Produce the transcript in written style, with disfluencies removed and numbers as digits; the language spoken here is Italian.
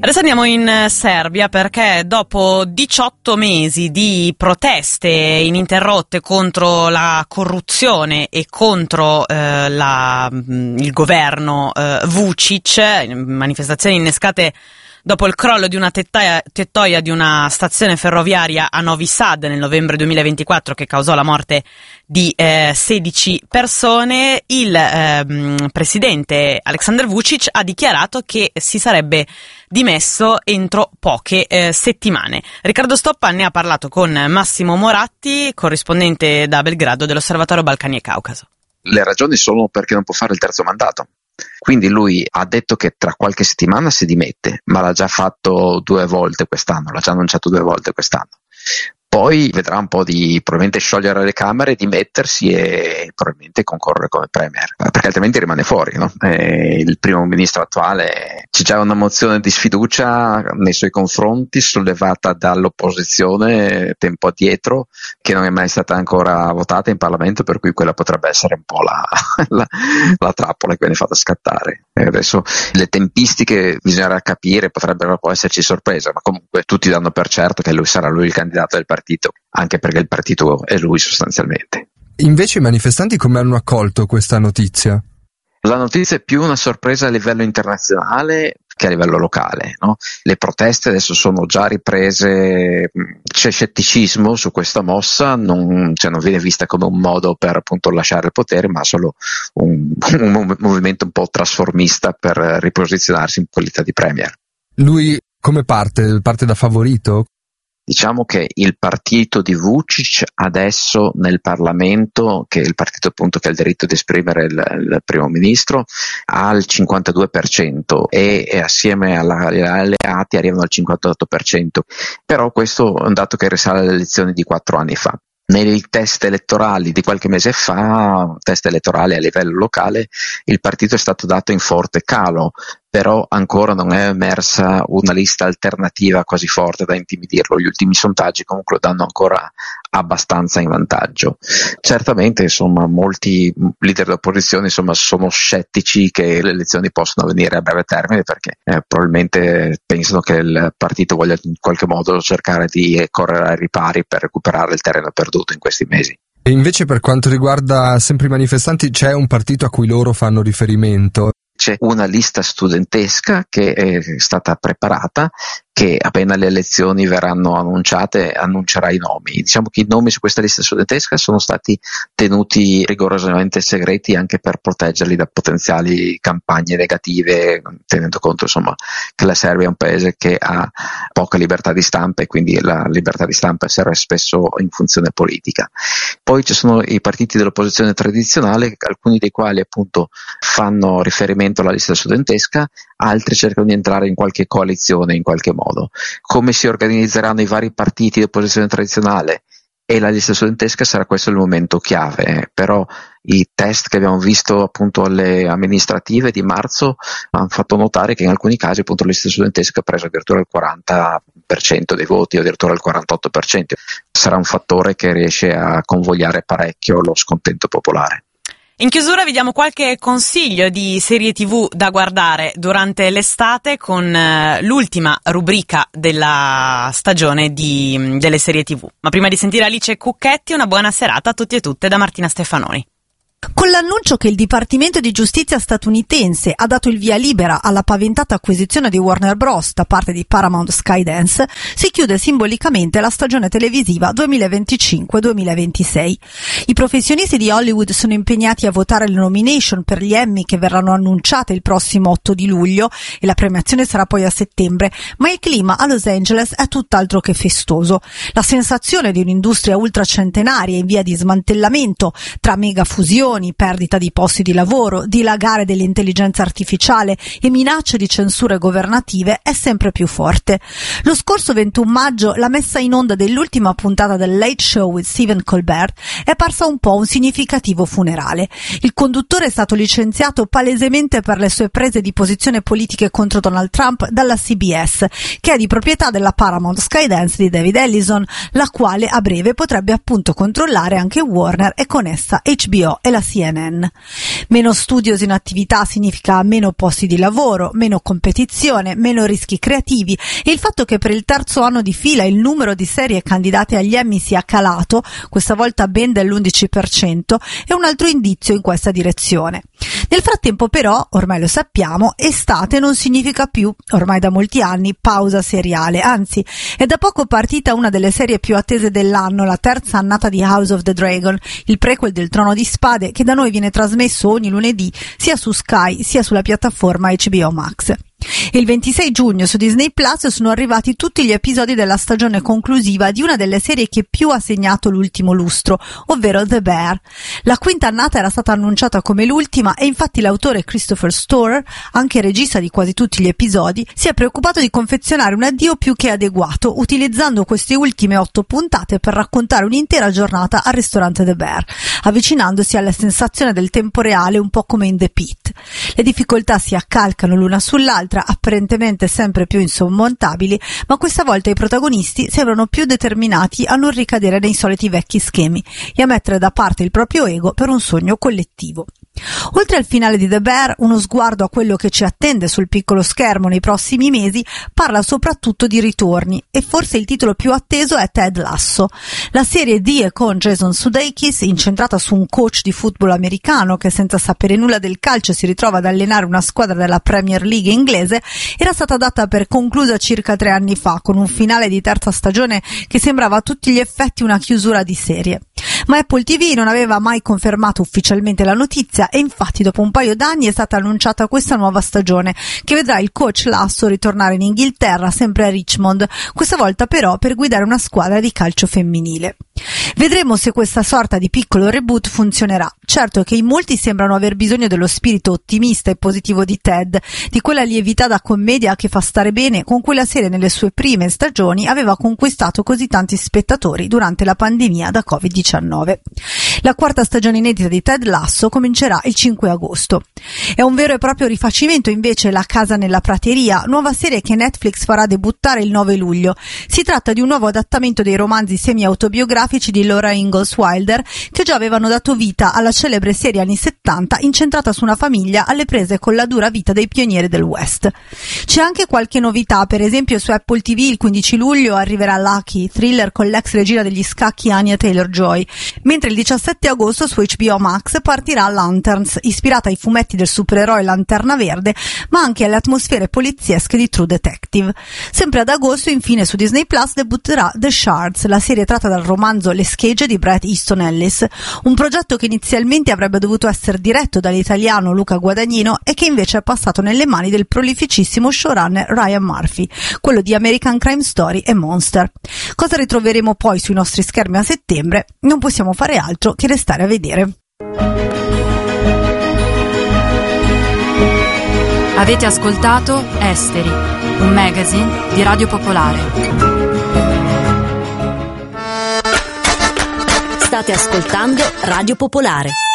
Adesso andiamo in Serbia perché dopo 18 mesi di proteste ininterrotte contro la corruzione e contro il governo Vučić, manifestazioni innescate dopo il crollo di una tettoia di una stazione ferroviaria a Novi Sad nel novembre 2024 che causò la morte di 16 persone, il presidente Aleksandar Vučić ha dichiarato che si sarebbe dimesso entro poche settimane. Riccardo Stoppa ne ha parlato con Massimo Moratti, corrispondente da Belgrado dell'Osservatorio Balcani e Caucaso. Le ragioni sono perché non può fare il terzo mandato. Quindi lui ha detto che tra qualche settimana si dimette, ma l'ha già fatto 2 volte quest'anno, l'ha già annunciato 2 volte quest'anno. Poi vedrà un po' di probabilmente sciogliere le Camere, dimettersi e probabilmente concorrere come premier, perché altrimenti rimane fuori, no? Il primo ministro attuale, c'è già una mozione di sfiducia nei suoi confronti sollevata dall'opposizione tempo addietro, che non è mai stata ancora votata in Parlamento, per cui quella potrebbe essere un po' la trappola che viene fatta scattare. Adesso le tempistiche bisognerà capire, potrebbero poi esserci sorprese, ma comunque tutti danno per certo che sarà lui il candidato del partito, anche perché il partito è lui sostanzialmente. Invece i manifestanti come hanno accolto questa notizia? La notizia è più una sorpresa a livello internazionale che a livello locale, no? Le proteste adesso sono già riprese, c'è scetticismo su questa mossa, non viene vista come un modo per appunto lasciare il potere, ma solo un movimento un po' trasformista per riposizionarsi in qualità di premier. Lui come parte da favorito? Diciamo che il partito di Vučić adesso nel Parlamento, che è il partito appunto che ha il diritto di esprimere il primo ministro, ha il 52% e assieme agli alleati arrivano al 58%, però questo è un dato che risale alle elezioni di 4 anni fa. Nei test elettorali di qualche mese fa, test elettorali a livello locale, il partito è stato dato in forte calo, però ancora non è emersa una lista alternativa così forte da intimidirlo. Gli ultimi sondaggi comunque lo danno ancora abbastanza in vantaggio. Certamente, insomma, molti leader dell'opposizione sono scettici che le elezioni possano avvenire a breve termine, perché probabilmente pensano che il partito voglia in qualche modo cercare di correre ai ripari per recuperare il terreno perduto in questi mesi. E invece per quanto riguarda sempre i manifestanti, c'è un partito a cui loro fanno riferimento? C'è una lista studentesca che è stata preparata, che appena le elezioni verranno annunciate annuncerà i nomi. Diciamo che i nomi su questa lista studentesca sono stati tenuti rigorosamente segreti anche per proteggerli da potenziali campagne negative, tenendo conto insomma che la Serbia è un paese che ha poca libertà di stampa e quindi la libertà di stampa serve spesso in funzione politica. Poi ci sono i partiti dell'opposizione tradizionale, alcuni dei quali appunto fanno riferimento alla lista studentesca, altri cercano di entrare in qualche coalizione in qualche modo. Come si organizzeranno i vari partiti di opposizione tradizionale e la lista studentesca sarà questo il momento chiave, però i test che abbiamo visto appunto alle amministrative di marzo hanno fatto notare che in alcuni casi appunto la lista studentesca ha preso addirittura il 40% dei voti o addirittura il 48%. Sarà un fattore che riesce a convogliare parecchio lo scontento popolare. In chiusura vi diamo qualche consiglio di serie TV da guardare durante l'estate con l'ultima rubrica della stagione delle serie TV. Ma prima di sentire Alice Cucchetti, una buona serata a tutti e tutte da Martina Stefanoni. Con l'annuncio che il Dipartimento di Giustizia statunitense ha dato il via libera alla paventata acquisizione di Warner Bros. Da parte di Paramount Skydance, si chiude simbolicamente la stagione televisiva 2025-2026. I professionisti di Hollywood sono impegnati a votare le nomination per gli Emmy che verranno annunciate il prossimo 8 di luglio e la premiazione sarà poi a settembre, ma il clima a Los Angeles è tutt'altro che festoso. La sensazione di un'industria ultracentenaria in via di smantellamento tra megafusioni, perdita di posti di lavoro, dilagare dell'intelligenza artificiale e minacce di censure governative è sempre più forte. Lo scorso 21 maggio la messa in onda dell'ultima puntata del Late Show with Stephen Colbert è parsa un po' un significativo funerale. Il conduttore è stato licenziato palesemente per le sue prese di posizione politiche contro Donald Trump dalla CBS, che è di proprietà della Paramount Skydance di David Ellison, la quale a breve potrebbe appunto controllare anche Warner e con essa HBO e la la CNN. Meno studios in attività significa meno posti di lavoro, meno competizione, meno rischi creativi, e il fatto che per il terzo anno di fila il numero di serie candidate agli Emmy sia calato, questa volta ben dell'11%, è un altro indizio in questa direzione. Nel frattempo però, ormai lo sappiamo, estate non significa più, ormai da molti anni, pausa seriale, anzi è da poco partita una delle serie più attese dell'anno, la terza annata di House of the Dragon, il prequel del Trono di Spade, che da noi viene trasmesso ogni lunedì sia su Sky sia sulla piattaforma HBO Max. Il 26 giugno su Disney Plus sono arrivati tutti gli episodi della stagione conclusiva di una delle serie che più ha segnato l'ultimo lustro, ovvero The Bear. La quinta annata era stata annunciata come l'ultima e infatti l'autore Christopher Storer, anche regista di quasi tutti gli episodi, si è preoccupato di confezionare un addio più che adeguato, utilizzando queste ultime 8 puntate per raccontare un'intera giornata al ristorante The Bear, avvicinandosi alla sensazione del tempo reale un po' come in The Pit. Le difficoltà si accalcano l'una sull'altra, apparentemente sempre più insormontabili, ma questa volta i protagonisti sembrano più determinati a non ricadere nei soliti vecchi schemi e a mettere da parte il proprio ego per un sogno collettivo. Oltre al finale di The Bear, uno sguardo a quello che ci attende sul piccolo schermo nei prossimi mesi parla soprattutto di ritorni, e forse il titolo più atteso è Ted Lasso, la serie di e con Jason Sudeikis, incentrata su un coach di football americano che senza sapere nulla del calcio si ritrova ad allenare una squadra della Premier League inglese. Era stata data per conclusa circa 3 anni fa, con un finale di terza stagione che sembrava a tutti gli effetti una chiusura di serie. Ma Apple TV non aveva mai confermato ufficialmente la notizia e infatti dopo un paio d'anni è stata annunciata questa nuova stagione che vedrà il coach Lasso ritornare in Inghilterra, sempre a Richmond, questa volta però per guidare una squadra di calcio femminile. Vedremo se questa sorta di piccolo reboot funzionerà. Certo che in molti sembrano aver bisogno dello spirito ottimista e positivo di Ted, di quella lievità da commedia che fa stare bene, con cui la serie nelle sue prime stagioni aveva conquistato così tanti spettatori durante la pandemia da Covid-19. La quarta stagione inedita di Ted Lasso comincerà il 5 agosto. È un vero e proprio rifacimento invece La casa nella prateria, nuova serie che Netflix farà debuttare il 9 luglio. Si tratta di un nuovo adattamento dei romanzi semi-autobiografici di Laura Ingalls Wilder, che già avevano dato vita alla celebre serie anni 70 incentrata su una famiglia alle prese con la dura vita dei pionieri del West. C'è anche qualche novità, per esempio su Apple TV il 15 luglio arriverà Lucky, thriller con l'ex regina degli scacchi Anya Taylor-Joy, mentre il 17 agosto su HBO Max partirà Lanterns, ispirata ai fumetti del supereroe Lanterna Verde, ma anche alle atmosfere poliziesche di True Detective. Sempre ad agosto, infine, su Disney Plus debutterà The Shards, la serie tratta dal romanzo Le schegge di Bret Easton Ellis, un progetto che inizialmente avrebbe dovuto essere diretto dall'italiano Luca Guadagnino e che invece è passato nelle mani del prolificissimo showrunner Ryan Murphy, quello di American Crime Story e Monster. Cosa ritroveremo poi sui nostri schermi a settembre? Non possiamo fare altro che restare a vedere. Avete ascoltato Esteri, un magazine di Radio Popolare. State ascoltando Radio Popolare.